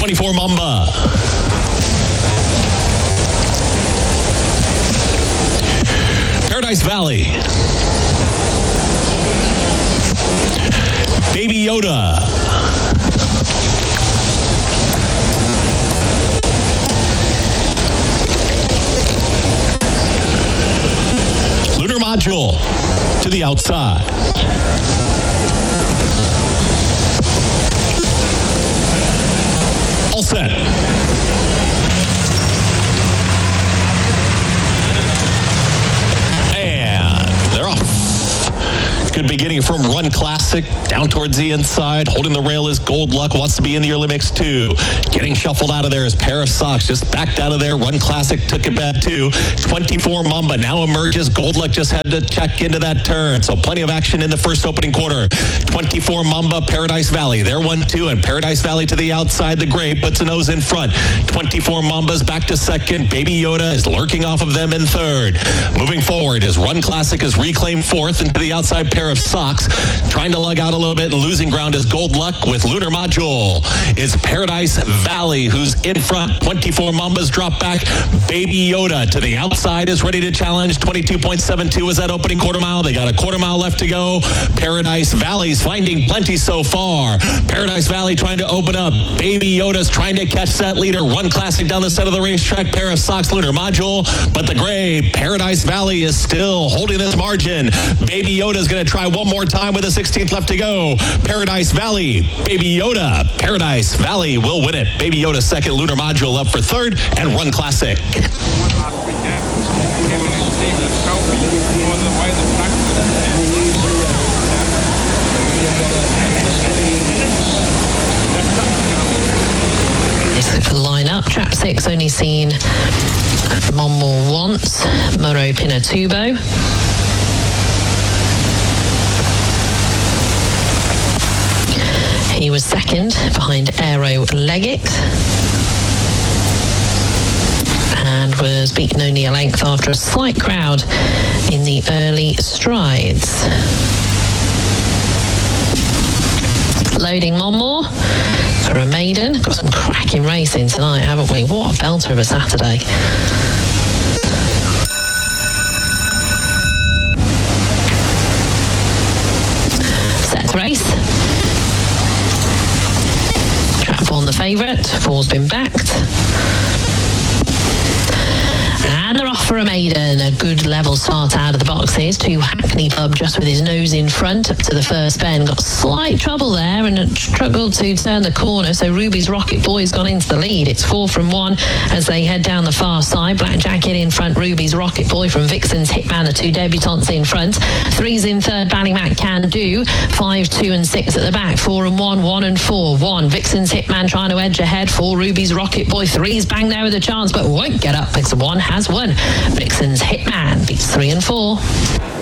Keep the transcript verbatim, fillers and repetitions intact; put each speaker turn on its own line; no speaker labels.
twenty-four Mamba. Paradise Valley. Baby Yoda. Lunar Module to the outside. All set. And they're off. Good beginning from Run Classic, down towards the inside. Holding the rail is Gold Luck, wants to be in the early mix too. Getting shuffled out of there is Pair of Socks, just backed out of there. Run Classic took it back too. twenty-four Mamba now emerges. Gold Luck just had to check into that turn, so plenty of action in the first opening quarter. twenty-four Mamba, Paradise Valley, they're one two, and Paradise Valley to the outside. The gray puts a nose in front. twenty-four Mamba's back to second. Baby Yoda is lurking off of them in third. Moving forward is Run Classic is reclaimed fourth, and to the outside Pair of Socks trying to lug out a little bit, and losing ground is Gold Luck with Lunar Module. It's Paradise Valley who's in front. twenty-four Mambas drop back. Baby Yoda to the outside is ready to challenge. twenty-two point seven two is that opening quarter mile. They got a quarter mile left to go. Paradise Valley's finding plenty so far. Paradise Valley trying to open up. Baby Yoda's trying to catch that leader. Run Classic down the center of the racetrack. Pair of Socks, Lunar Module, but the gray Paradise Valley is still holding this margin. Baby Yoda's going to try one more time with a sixteenth left to go. Paradise Valley, Baby Yoda. Paradise Valley will win it. Baby Yoda second, Lunar Module up for third, and Run Classic.
This is the lineup. Trap six only seen Monmore once. Muro Pinatubo. He was second behind Aero Leggett and was beaten only a length after a slight crowd in the early strides. Loading Monmore for a maiden. Got some cracking racing tonight, haven't we? What a belter of a Saturday. Set race. On the favourite, four's been backed. And they're off for a maiden. A good level start out of the boxes. To Hackney Pub just with his nose in front up to the first bend. Got slight trouble there and struggled to turn the corner. So Ruby's Rocket Boy's gone into the lead. It's four from one as they head down the far side. Black Jacket in front. Ruby's Rocket Boy from Vixen's Hitman. The two debutantes in front. Three's in third. Ballymac Can Do. Five, two and six at the back. Four and one. One and four. One. Vixen's Hitman trying to edge ahead. Four. Ruby's Rocket Boy. Three's bang there with a chance but won't get up because one has won. Vixen's Hitman beats three and four.